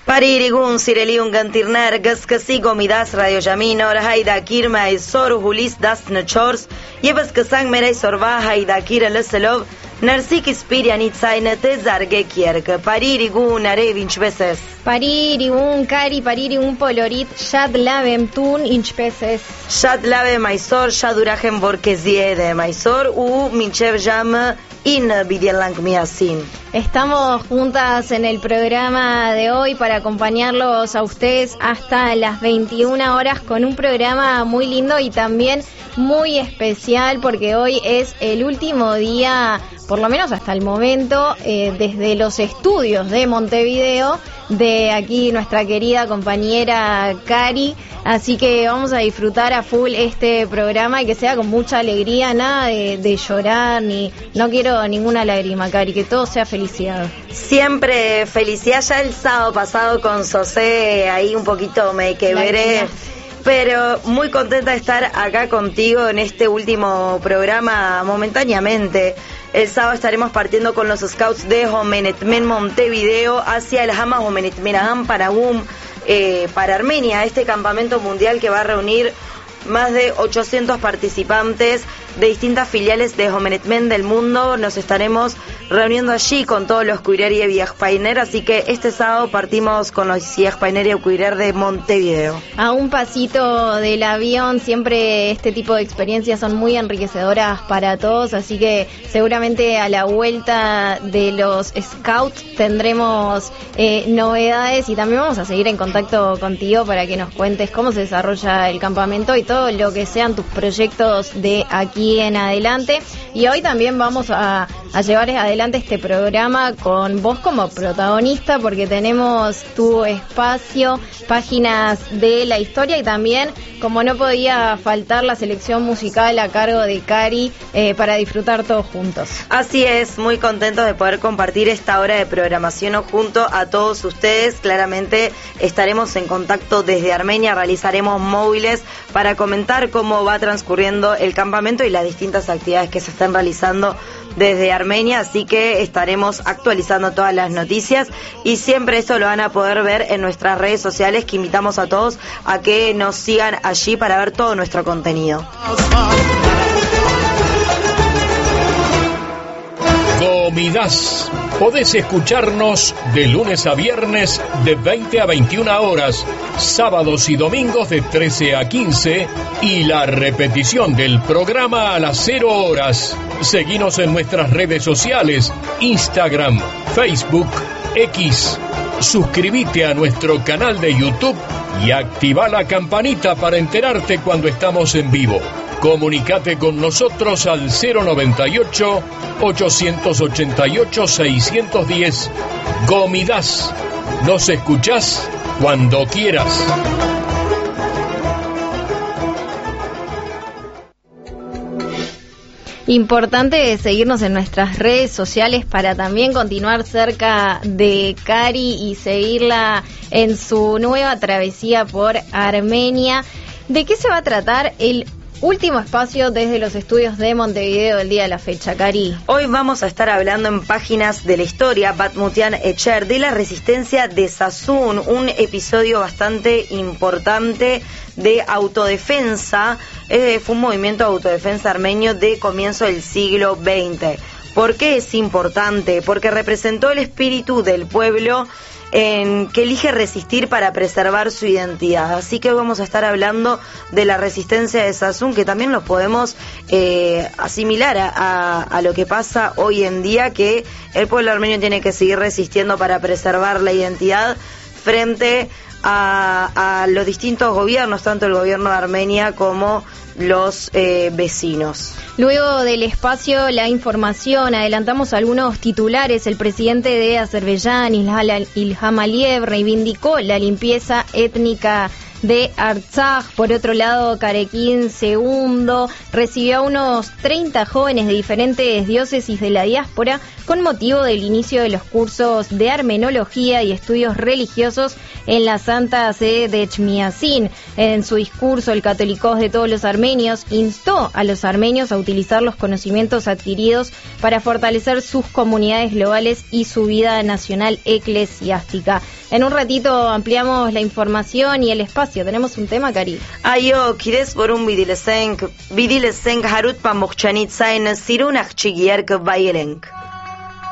Paririgun sireliun gantirnar gaskasigo midas radio yaminor hayda kirma isor hulis das nachors yebas kasang meray sorva hayda kira leselov narsik ispirian itsainete zarge kierk paririgun are vinchveses paririgun kari paririgun polorit shad lavem tun inchpeses shad lave maisor shaduragen borkezie de maisor u minchev jam in Vidialang Miasin. Estamos juntas en el programa de hoy para acompañarlos a ustedes hasta las 21 horas con un programa muy lindo y también muy especial porque hoy es el último día, por lo menos hasta el momento, desde los estudios de Montevideo, de aquí nuestra querida compañera Cari, así que vamos a disfrutar a full este programa y que sea con mucha alegría, nada de llorar, ni no quiero ninguna lágrima, Cari, que todo sea felicidad. Siempre felicidad. Ya el sábado pasado con Sosé ahí un poquito me quebré, pero muy contenta de estar acá contigo en este último programa momentáneamente. El sábado estaremos partiendo con los scouts de Homenetmen Montevideo hacia el Hama Homenetmenaham Paragum para Armenia, este campamento mundial que va a reunir más de 800 participantes de distintas filiales de Homenetmen del mundo. Nos estaremos reuniendo allí con todos los Cuirer y Viajpainer, así que este sábado partimos con los Viajpainer y Cuirer de Montevideo. A un pasito del avión, siempre este tipo de experiencias son muy enriquecedoras para todos, así que seguramente a la vuelta de los scouts tendremos novedades y también vamos a seguir en contacto contigo para que nos cuentes cómo se desarrolla el campamento y todo lo que sean tus proyectos de aquí en adelante. Y hoy también vamos a llevar adelante este programa con vos como protagonista, porque tenemos tu espacio, páginas de la historia y también, como no podía faltar, la selección musical a cargo de Cari para disfrutar todos juntos. Así es, muy contentos de poder compartir esta hora de programación junto a todos ustedes. Claramente estaremos en contacto desde Armenia, realizaremos móviles para comentar cómo va transcurriendo el campamento y las distintas actividades que se están realizando desde Armenia, así que estaremos actualizando todas las noticias y siempre esto lo van a poder ver en nuestras redes sociales, que invitamos a todos a que nos sigan allí para ver todo nuestro contenido. Gomidas. Podés escucharnos de lunes a viernes de 20 a 21 horas, sábados y domingos de 13 a 15 y la repetición del programa a las 0 horas. Seguinos en nuestras redes sociales, Instagram, Facebook, X. Suscríbete a nuestro canal de YouTube y activa la campanita para enterarte cuando estamos en vivo. Comunicate con nosotros al 098-888-610. Gomidas. Nos escuchás cuando quieras. Importante seguirnos en nuestras redes sociales para también continuar cerca de Cari y seguirla en su nueva travesía por Armenia. ¿De qué se va a tratar el último espacio desde los estudios de Montevideo del día de la fecha, Cari? Hoy vamos a estar hablando en páginas de la historia, Batmutian Echer, de la resistencia de Sazún, un episodio bastante importante de autodefensa. Fue un movimiento de autodefensa armenio de comienzo del siglo XX. ¿Por qué es importante? Porque representó el espíritu del pueblo que elige resistir para preservar su identidad. Así que hoy vamos a estar hablando de la resistencia de Sazún, que también lo podemos asimilar a lo que pasa hoy en día, que el pueblo armenio tiene que seguir resistiendo para preservar la identidad frente a los distintos gobiernos, tanto el gobierno de Armenia como los vecinos. Luego del espacio, la información, adelantamos algunos titulares. El presidente de Azerbaiyán, Ilham Aliyev, reivindicó la limpieza étnica de Artsaj. Por otro lado, Karekin II recibió a unos 30 jóvenes de diferentes diócesis de la diáspora con motivo del inicio de los cursos de armenología y estudios religiosos en la Santa Sede de Chmiadzin. En su discurso, el Católicos de todos los armenios instó a los armenios a utilizar los conocimientos adquiridos para fortalecer sus comunidades globales y su vida nacional eclesiástica. En un ratito ampliamos la información y el espacio. Tenemos un tema, Cari. Ayo, kides borun vidileseng harut pa mokhchanit sain sirunach chigierk bayelenk.